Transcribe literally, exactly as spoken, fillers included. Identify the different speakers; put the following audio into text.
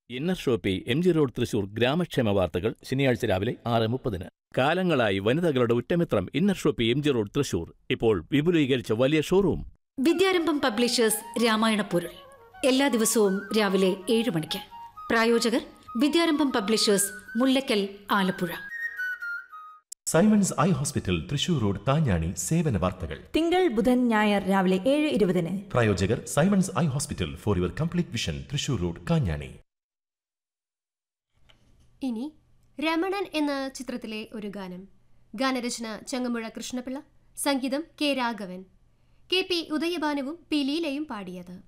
Speaker 1: Inner Shopee M G road Thrissur ഗ്രാമക്ഷേമ വാർത്തകൾ ശനിയാഴ്ച രാവിലെ ആറ് മുപ്പതിന്. കാലങ്ങളായി വനിതകളുടെ ഉറ്റമിത്രം inner Shopee M G road Thrissur ഇപ്പോൾ വിപുലീകരിച്ച വലിയ ഷോറൂം.
Speaker 2: വിദ്യാരംഭം പബ്ലിഷേഴ്സ് രാമായണ പൊരുൾ എല്ലാ ദിവസവും രാവിലെ ഏഴ് മണിക്ക്. പ്രായോജകർ വിദ്യാരംഭം publishers, Mullakkal, Alappuzha.
Speaker 3: Symons eye hospital Thrissur road താഞ്ഞാണി സേവന വാർത്തകൾ
Speaker 4: തിങ്കൾ ബുധൻ ഞായർ രാവിലെ ഏഴ് ഇരുപതിന്.
Speaker 3: പ്രായോജകർ Symons eye hospital for your complete vision Thrissur road Kanjani.
Speaker 5: ഇനി രമണൻ എന്ന ചിത്രത്തിലെ ഒരു ഗാനം. ഗാനരചന ചങ്ങമ്പുഴ കൃഷ്ണപിള്ള, സംഗീതം K Raghavan. K P ഉദയഭാനുവും P ലീലയും പാടിയത്.